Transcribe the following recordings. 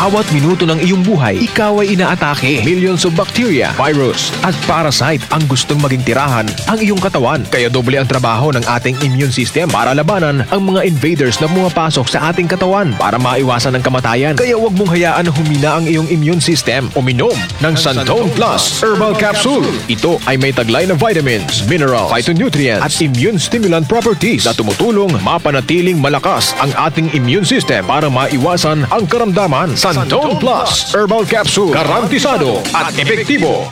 Bawat minuto ng iyong buhay, ikaw ay inaatake. Millions of bacteria, virus, at parasite ang gustong maging tirahan ang iyong katawan. Kaya doble ang trabaho ng ating immune system para labanan ang mga invaders na pumapasok sa ating katawan para maiwasan ang kamatayan. Kaya huwag mong hayaan na humina ang iyong immune system. Uminom ng Santone Plus Herbal Capsule. Ito ay may taglay na vitamins, minerals, phytonutrients at immune stimulant properties na tumutulong mapanatiling malakas ang ating immune system para maiwasan ang karamdaman. Santone Plus Herbal Capsule. Garantisado at epektibo.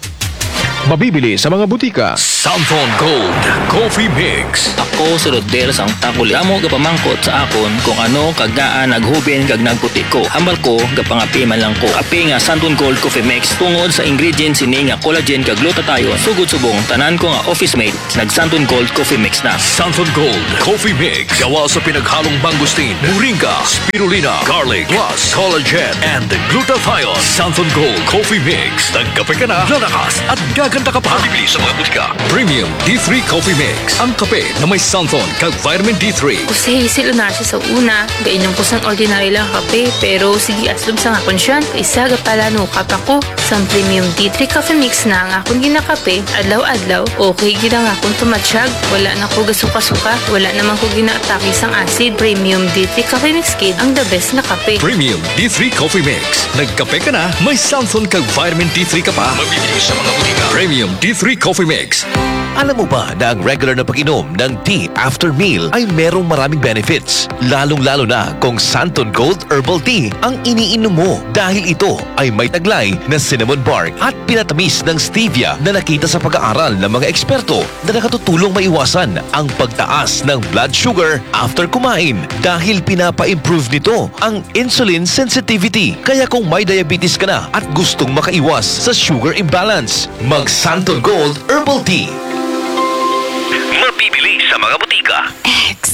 Mabibili sa mga butika. Santon Gold Coffee Mix. Ako si Rodelas ang takuli. Amo gapamangkot sa akon kung ano kagdaan naghubin kag nagputi ko. Hambal ko gapangapi man lang ko. Kape nga Santon Gold Coffee Mix tungod sa ingredients ini nga collagen kag glutathione. Sugod subong tanan ko nga office mate nag Santon Gold Coffee Mix na. Santon Gold Coffee Mix. Gawa sa pinaghalong mangustin, moringa, spirulina, garlic, plus collagen and glutathione. Santon Gold Coffee Mix. Nagkape ka na, lalakas at gaganda ka pa. Bibili sa mga butika. Premium D3 Coffee Mix. Ang kape na may Santon kag vitamin D3. Kasi sila na siya sa una, gainom ko sang ordinary lang kape, pero sige aslom sa akon siya. Isa pala no kapako sa premium D3 Coffee Mix na ang akong ginakape, adlaw-adlaw, okay gina nga akong tumatsyag, wala na ko gasuka-suka, wala naman ko ginaatake sang acid. Premium D3 Coffee Mix Kid ang the best na kape. Premium D3 Coffee Mix. Nagkape ka na, may Santon kag vitamin D3 ka pa. Mabibili sa mga butika. Premium D3 Coffee Mix. Alam mo ba na ang regular na pag-inom ng tea after meal ay merong maraming benefits? Lalong-lalo na kung Santon Gold Herbal Tea ang iniinom mo dahil ito ay may taglay na cinnamon bark at pinatamis ng stevia na nakita sa pag-aaral ng mga eksperto na nakatutulong maiwasan ang pagtaas ng blood sugar after kumain dahil pinapa-improve nito ang insulin sensitivity. Kaya kung may diabetes ka na at gustong makaiwas sa sugar imbalance, mag Santon Gold Herbal Tea. Mabibili sa mga butika.